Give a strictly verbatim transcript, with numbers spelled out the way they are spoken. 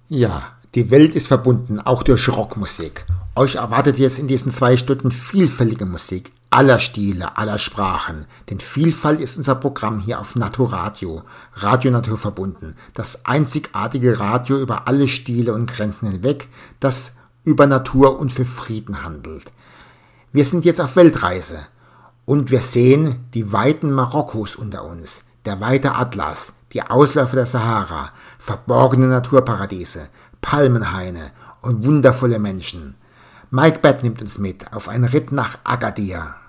Ja, die Welt ist verbunden, auch durch Rockmusik. Euch erwartet jetzt in diesen zwei Stunden vielfältige Musik, aller Stile, aller Sprachen. Denn Vielfalt ist unser Programm hier auf Naturadio, Radio Natur verbunden. Das einzigartige Radio über alle Stile und Grenzen hinweg, das über Natur und für Frieden handelt. Wir sind jetzt auf Weltreise und wir sehen die Weiten Marokkos unter uns, der weite Atlas, die Ausläufer der Sahara, verborgene Naturparadiese, Palmenhaine und wundervolle Menschen. Mike Batt nimmt uns mit auf einen Ritt nach Agadir.